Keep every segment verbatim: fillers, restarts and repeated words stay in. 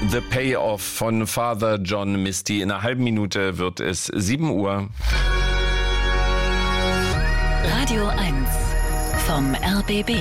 The Payoff von Father John Misty. In einer halben Minute wird es sieben Uhr. Radio eins vom R B B.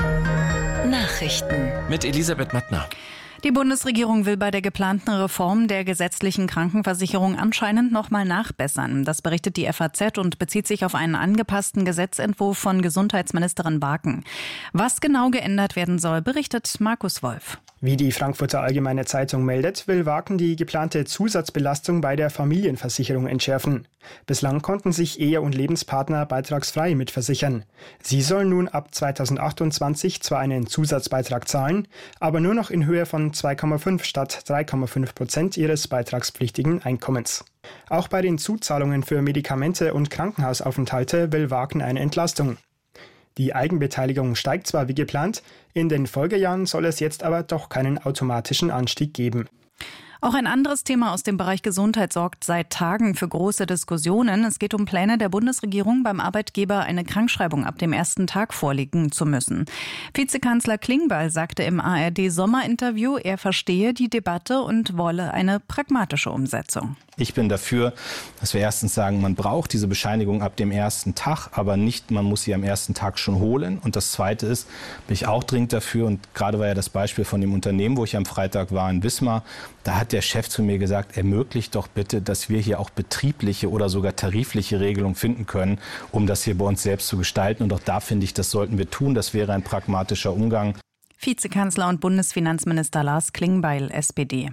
Nachrichten Mit Elisabeth Mattner. Die Bundesregierung will bei der geplanten Reform der gesetzlichen Krankenversicherung anscheinend noch mal nachbessern. Das berichtet die F A Z und bezieht sich auf einen angepassten Gesetzentwurf von Gesundheitsministerin Barken. Was genau geändert werden soll, berichtet Markus Wolf. Wie die Frankfurter Allgemeine Zeitung meldet, will Barken die geplante Zusatzbelastung bei der Familienversicherung entschärfen. Bislang konnten sich Ehe- und Lebenspartner beitragsfrei mitversichern. Sie sollen nun ab zweitausendachtundzwanzig zwar einen Zusatzbeitrag zahlen, aber nur noch in Höhe von zwei Komma fünf statt drei Komma fünf Prozent ihres beitragspflichtigen Einkommens. Auch bei den Zuzahlungen für Medikamente und Krankenhausaufenthalte will Barken eine Entlastung. Die Eigenbeteiligung steigt zwar wie geplant, in den Folgejahren soll es jetzt aber doch keinen automatischen Anstieg geben. Auch ein anderes Thema aus dem Bereich Gesundheit sorgt seit Tagen für große Diskussionen. Es geht um Pläne der Bundesregierung, beim Arbeitgeber eine Krankschreibung ab dem ersten Tag vorlegen zu müssen. Vizekanzler Klingbeil sagte im A R D-Sommerinterview, er verstehe die Debatte und wolle eine pragmatische Umsetzung. Ich bin dafür, dass wir erstens sagen, man braucht diese Bescheinigung ab dem ersten Tag, aber nicht, man muss sie am ersten Tag schon holen. Und das Zweite ist, bin ich auch dringend dafür, und gerade war ja das Beispiel von dem Unternehmen, wo ich am Freitag war in Wismar, da hat der Chef zu mir gesagt, ermöglicht doch bitte, dass wir hier auch betriebliche oder sogar tarifliche Regelungen finden können, um das hier bei uns selbst zu gestalten. Und auch da finde ich, das sollten wir tun. Das wäre ein pragmatischer Umgang. Vizekanzler und Bundesfinanzminister Lars Klingbeil, S P D.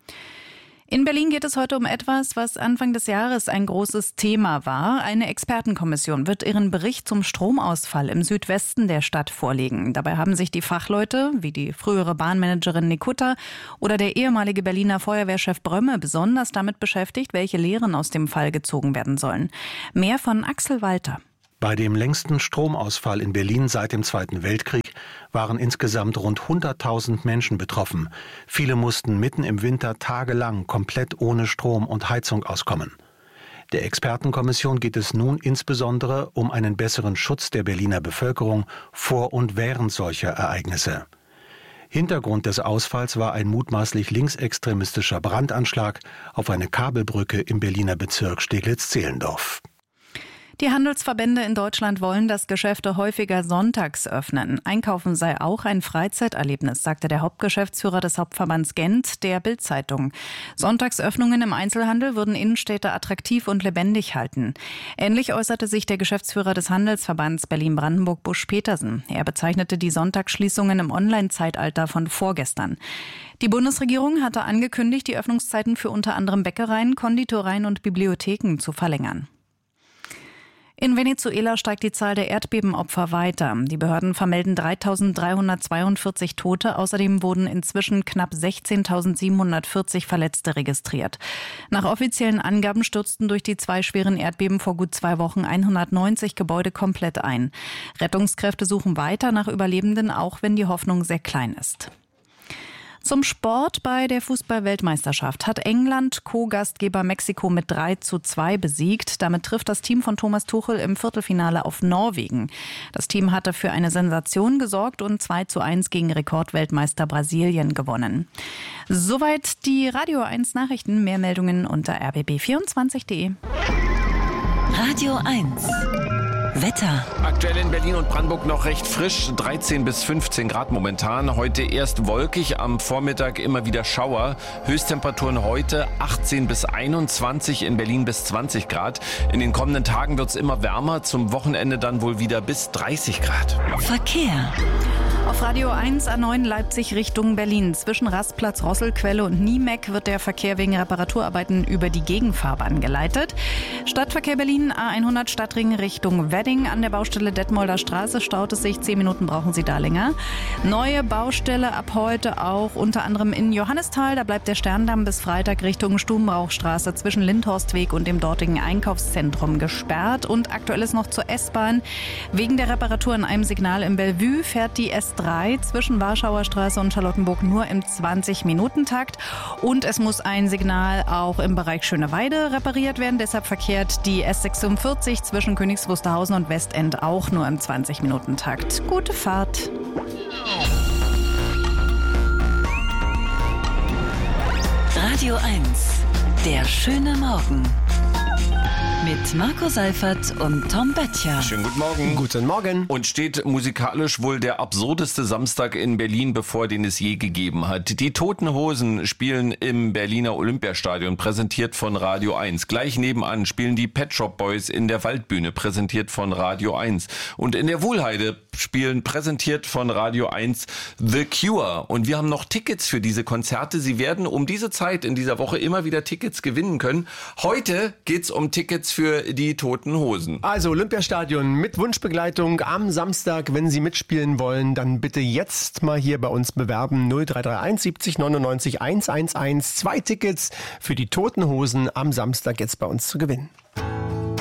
In Berlin geht es heute um etwas, was Anfang des Jahres ein großes Thema war. Eine Expertenkommission wird ihren Bericht zum Stromausfall im Südwesten der Stadt vorlegen. Dabei haben sich die Fachleute, wie die frühere Bahnmanagerin Nikutta oder der ehemalige Berliner Feuerwehrchef Brömme, besonders damit beschäftigt, welche Lehren aus dem Fall gezogen werden sollen. Mehr von Axel Walter. Bei dem längsten Stromausfall in Berlin seit dem Zweiten Weltkrieg waren insgesamt rund hunderttausend Menschen betroffen. Viele mussten mitten im Winter tagelang komplett ohne Strom und Heizung auskommen. Der Expertenkommission geht es nun insbesondere um einen besseren Schutz der Berliner Bevölkerung vor und während solcher Ereignisse. Hintergrund des Ausfalls war ein mutmaßlich linksextremistischer Brandanschlag auf eine Kabelbrücke im Berliner Bezirk Steglitz-Zehlendorf. Die Handelsverbände in Deutschland wollen, dass Geschäfte häufiger sonntags öffnen. Einkaufen sei auch ein Freizeiterlebnis, sagte der Hauptgeschäftsführer des Hauptverbands Gent der Bild-Zeitung. Sonntagsöffnungen im Einzelhandel würden Innenstädte attraktiv und lebendig halten. Ähnlich äußerte sich der Geschäftsführer des Handelsverbands Berlin-Brandenburg, Busch Petersen. Er bezeichnete die Sonntagsschließungen im Online-Zeitalter von vorgestern. Die Bundesregierung hatte angekündigt, die Öffnungszeiten für unter anderem Bäckereien, Konditoreien und Bibliotheken zu verlängern. In Venezuela steigt die Zahl der Erdbebenopfer weiter. Die Behörden vermelden dreitausenddreihundertzweiundvierzig Tote. Außerdem wurden inzwischen knapp sechzehntausendsiebenhundertvierzig Verletzte registriert. Nach offiziellen Angaben stürzten durch die zwei schweren Erdbeben vor gut zwei Wochen hundertneunzig Gebäude komplett ein. Rettungskräfte suchen weiter nach Überlebenden, auch wenn die Hoffnung sehr klein ist. Zum Sport: Bei der Fußball-Weltmeisterschaft hat England Co-Gastgeber Mexiko mit drei zu zwei besiegt. Damit trifft das Team von Thomas Tuchel im Viertelfinale auf Norwegen. Das Team hatte für eine Sensation gesorgt und zwei zu eins gegen Rekordweltmeister Brasilien gewonnen. Soweit die Radio eins Nachrichten. Mehr Meldungen unter r b b vierundzwanzig punkt de. Radio eins Wetter. Aktuell in Berlin und Brandenburg noch recht frisch, dreizehn bis fünfzehn Grad momentan. Heute erst wolkig, am Vormittag immer wieder Schauer. Höchsttemperaturen heute achtzehn bis einundzwanzig, in Berlin bis zwanzig Grad. In den kommenden Tagen wird es immer wärmer, zum Wochenende dann wohl wieder bis dreißig Grad. Verkehr. Auf Radio eins A neun Leipzig Richtung Berlin. Zwischen Rastplatz, Rosselquelle und Niemeck wird der Verkehr wegen Reparaturarbeiten über die Gegenfahrbahn geleitet. Stadtverkehr Berlin A hundert Stadtring Richtung Wedding. An der Baustelle Detmolder Straße staut es sich. Zehn Minuten brauchen Sie da länger. Neue Baustelle ab heute auch unter anderem in Johannisthal. Da bleibt der Sterndamm bis Freitag Richtung Stubenrauchstraße zwischen Lindhorstweg und dem dortigen Einkaufszentrum gesperrt. Und aktuell ist noch zur S-Bahn. Wegen der Reparatur an einem Signal im Bellevue fährt die S drei zwischen Warschauer Straße und Charlottenburg nur im zwanzig-Minuten-Takt. Und es muss ein Signal auch im Bereich Schöneweide repariert werden. Deshalb verkehrt die S sechsundvierzig zwischen Königs Wusterhausen und Westend auch nur im zwanzig-Minuten-Takt. Gute Fahrt. Radio eins. Der schöne Morgen. Mit Marco Seifert und Tom Böttcher. Schönen guten Morgen. Guten Morgen. Und steht musikalisch wohl der absurdeste Samstag in Berlin bevor, den es je gegeben hat. Die Toten Hosen spielen im Berliner Olympiastadion, präsentiert von Radio eins. Gleich nebenan spielen die Pet Shop Boys in der Waldbühne, präsentiert von Radio eins. Und in der Wohlheide spielen, präsentiert von Radio eins, The Cure. Und wir haben noch Tickets für diese Konzerte. Sie werden um diese Zeit in dieser Woche immer wieder Tickets gewinnen können. Heute geht's um Tickets für die Toten Hosen. Also Olympiastadion mit Wunschbegleitung am Samstag. Wenn Sie mitspielen wollen, dann bitte jetzt mal hier bei uns bewerben. null drei drei eins siebzig neunundneunzig hundertelf. Zwei Tickets für die Toten Hosen am Samstag jetzt bei uns zu gewinnen.